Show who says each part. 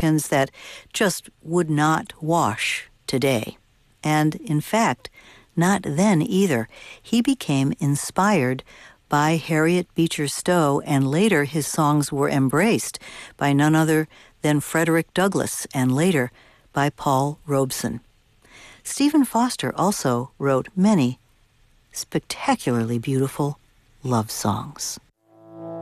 Speaker 1: Americans that just would not wash today. And in fact, not then either. He became inspired by Harriet Beecher Stowe, and later his songs were embraced by none other than Frederick Douglass, and later by Paul Robeson. Stephen Foster also wrote many spectacularly beautiful love songs.